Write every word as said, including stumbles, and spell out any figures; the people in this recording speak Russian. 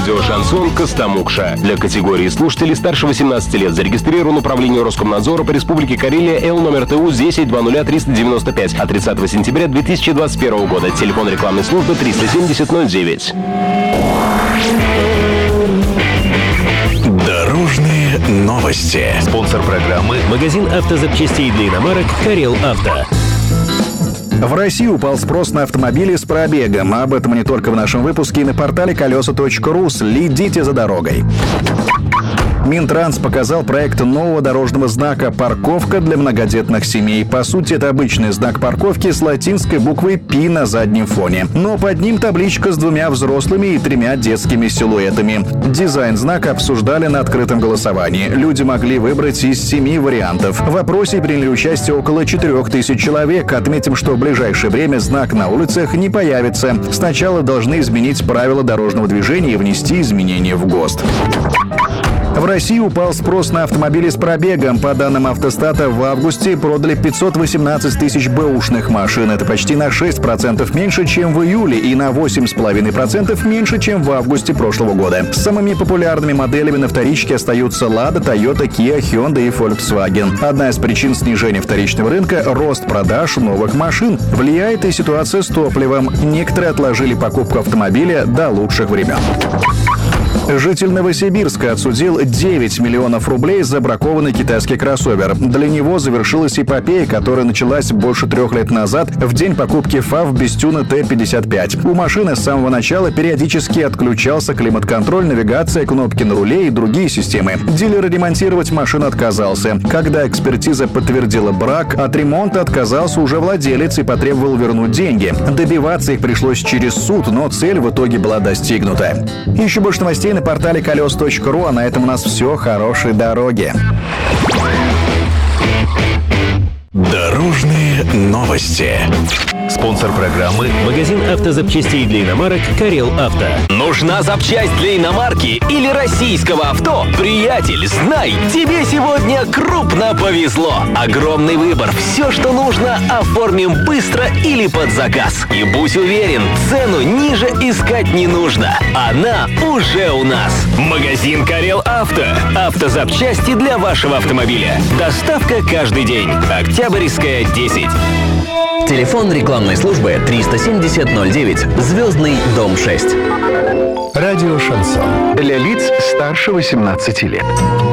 Радио «Шансон» Костомукша. Для категории слушателей старше восемнадцати лет зарегистрирован управление Роскомнадзора по Республике Карелия Л номер Т У десять два ноль триста девяносто пять от тридцатого сентября две тысячи двадцать первого года. Телефон рекламной службы триста семьдесят ноль девять. Дорожные новости. Спонсор программы — магазин автозапчастей для иномарок «Карел Авто». В России упал спрос на автомобили с пробегом. Об этом не только в нашем выпуске и на портале колеса точка ру. Следите за дорогой. Минтранс показал проект нового дорожного знака «Парковка для многодетных семей». По сути, это обычный знак парковки с латинской буквой «Пи» на заднем фоне. Но под ним табличка с двумя взрослыми и тремя детскими силуэтами. Дизайн знака обсуждали на открытом голосовании. Люди могли выбрать из семи вариантов. В опросе приняли участие около четырех тысяч человек. Отметим, что в ближайшее время знак на улицах не появится. Сначала должны изменить правила дорожного движения и внести изменения в ГОСТ. В России упал спрос на автомобили с пробегом. По данным Автостата, в августе продали пятьсот восемнадцать тысяч бэушных машин. Это почти на шесть процентов меньше, чем в июле, и на восемь целых пять десятых процента меньше, чем в августе прошлого года. Самыми популярными моделями на вторичке остаются Lada, Toyota, Kia, Hyundai и Volkswagen. Одна из причин снижения вторичного рынка – рост продаж новых машин. Влияет и ситуация с топливом. Некоторые отложили покупку автомобиля до лучших времен. Житель Новосибирска отсудил девять миллионов рублей за бракованный китайский кроссовер. Для него завершилась эпопея, которая началась больше трех лет назад, в день покупки ФАВ без тюна Т пятьдесят пять. У машины с самого начала периодически отключался климат-контроль, навигация, кнопки на руле и другие системы. Дилер ремонтировать машину отказался. Когда экспертиза подтвердила брак, от ремонта отказался уже владелец и потребовал вернуть деньги. Добиваться их пришлось через суд, но цель в итоге была достигнута. Еще больше новостей на портале колес точка ру, а на этом у нас все. Хорошей дороги. Дорожные новости. Спонсор программы — магазин автозапчастей для иномарок «Карел Авто». Нужна запчасть для иномарки или российского авто? Приятель, знай, тебе сегодня крупно повезло. Огромный выбор. Все, что нужно, оформим быстро или под заказ. И будь уверен, цену ниже искать не нужно. Она уже у нас. Магазин «Карел Авто». Автозапчасти для вашего автомобиля. Доставка каждый день. Октябрьская, десять. Телефон рекламной службы триста семьдесят ноль девять, Звездный дом шесть. Радио «Шансон». Для лиц старше восемнадцати лет.